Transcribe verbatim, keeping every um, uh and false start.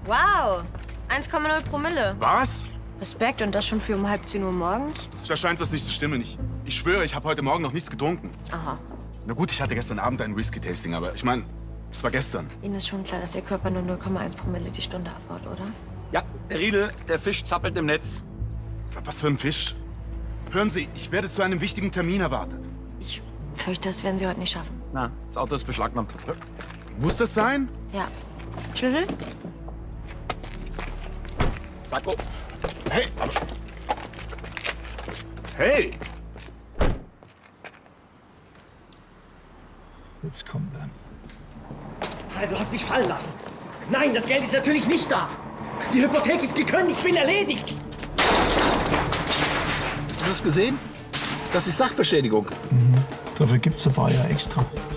Wow, eins Komma null Promille. Was? Respekt, und das schon für um halb zehn Uhr morgens? Da scheint was nicht zu stimmen. Ich, ich schwöre, ich habe heute Morgen noch nichts getrunken. Aha. Na gut, ich hatte gestern Abend ein Whisky-Tasting, aber ich meine, es war gestern. Ihnen ist schon klar, dass Ihr Körper nur null Komma eins Promille die Stunde abbaut, oder? Ja, Herr Riedel, der Fisch zappelt im Netz. Was für ein Fisch? Hören Sie, ich werde zu einem wichtigen Termin erwartet. Ich fürchte, das werden Sie heute nicht schaffen. Na, das Auto ist beschlagnahmt. Muss das sein? Ja. Schlüssel? Sakko. Hey, aber... Hey! Jetzt kommt er. Alter, du hast mich fallen lassen. Nein, das Geld ist natürlich nicht da. Die Hypothek ist gekündigt, ich bin erledigt. Hast du das gesehen? Das ist Sachbeschädigung. Mhm. Dafür gibt's ein paar ja extra.